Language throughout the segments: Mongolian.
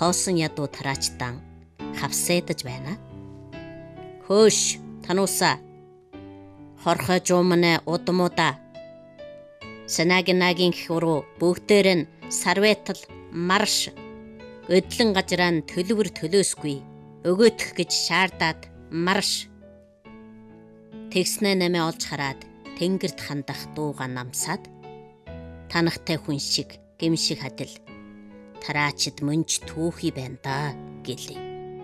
тоосон ядуу тараачтан хавсэдэж байна. Хөөш, тануусаа. Хорхой жуумнэ удмуда. Санаагийн хуруу бүгдээр нь сарветал марш. Өдлөн газраа төлөвөр төлөөсгүй. Өгөөтөх гэж шаардаад марш. Тэгснэ нэмээ олж хараад тэнгэрт хандах дууга намсаад танахтай хүн шиг гимшиг хадил. Тараачид мөнч түүхий байна да гэлээ.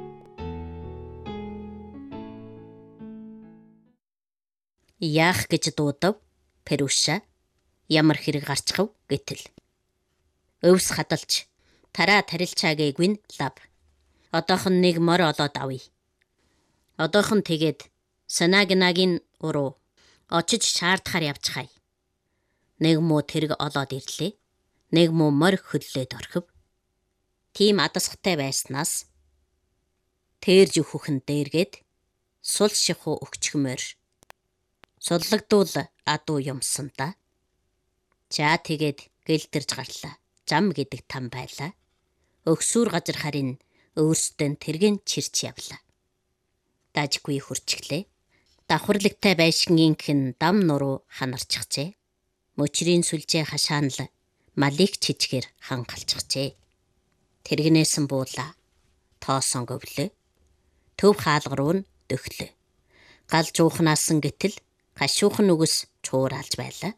Яах гэж дуудав Перуша ямар хэрэг гарчхав гэтэл. Өвс хадалж тараа тарилчаагээгүй нь лав. Одоохон нэг мор олоод авъя. Одоохон тэгээд санаагийн уруу очиж шаардахаар явчихая. Нэг муу тэрэг олоод ирлээ. Нэг муу мор хөллөөд орхив. Тийм адасгатай байснаас тэрж өхөхөн дээргээд сул шихуу өгчгмөр. Судлагдуул адуу юмсан да. За тэгээд гэлдэрж гарлаа. Зам гэдэг там байлаа. Өгсүүр газар харин өөрсдөө тэргийн чирч явлаа. Дажгүй хурчглээ. Давхарлагтай байшингийн дам нуруу ханарчихжээ. Мөчрийн сүлжээ хашаанал малик чичгээр хангалчихжээ. Тэргнээсэн буулаа. Тоосон говлөө. Төв хаалга руу нь дөхлөө. Гал жуухнаасан гэтэл гашуухан үгс чууралж байлаа.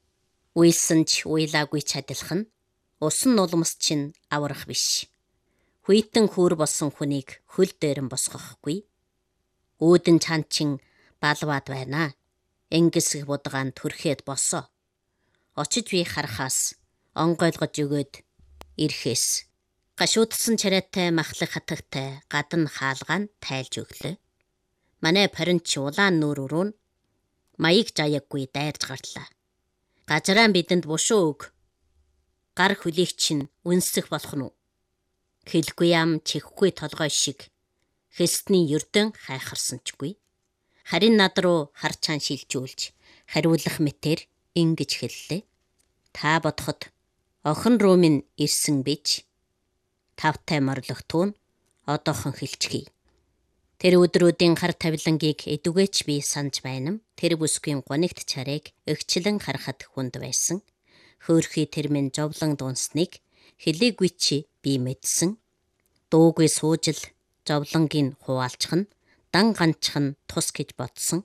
Уйлсан ч уйлаагүй чадилах нь усан нулимс чинь аврах биш. Хүйтэн хүүр болсон хүнийг хөл дээр нь босгохгүй. Үүдэн чанчин балваад байна. Энгисэг будгаан төрхөөд босоо. Очиж би харахаас онгойлгож өгөөд ирэхээс гашуудсан чарайтай махлах хатагтай гадна хаалгаан тайлж өглөө. Манай паринч улаан нүүрүүрүү нь маяг жаяггүй дайрж гарлаа. Газраан бидэнд бушуу өг. Гар хүлээх чинь үнсэх болох нь. Хэлгүй ям чихгүй толгой шиг хэстний ердөн хайхарсанчгүй. Харин над руу харчаан шилжүүлж хариулах мэтэр ингэж хэллээ. Та бодоход охин руу минь ирсэн бич. Тавтай морлогтун одоохон хэлчихье. Тэр өдрүүдийн хар тавилангийг эдүгээч би санаж байна. Тэр бүсгийн гонигт чарыг өгчлэн харахад хүнд байсан. Хөөрхий тэр минь жовлон дунсныг хэлээгүй чи би мэдсэн. Дуугүй суужил жовлонгийн хуваалчих нь дан ганчих нь тус гэж бодсон.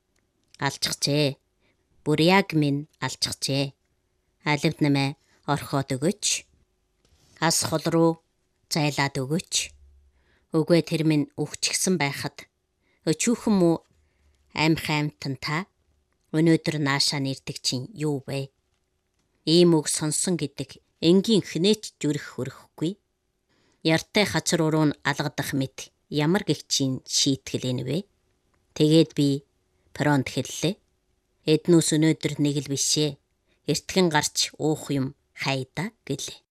Алчихжээ. Бүр яг минь алчихжээ. Аливд нэмэ орхоод өгөөч. Ас хол руу зайлаад өгөөч. Үгүй тэр минь өгчихсэн байхад өчүүхэн мүү амтан та өнөөдөр наашаа нэрдэг чинь юу вэ? Ийм үг сонсон гэдэг энгийн хнээч зүрх хөрөхгүй. Яртай хачир уруу нь алгадах мэт ямар гихчийн шийтгэл энэ вэ? Тэгээд би фронт хэллээ. Эднүүс өнөөдөр нэг л бишээ. Эртхэн гарч уух юм хайда гэлээ.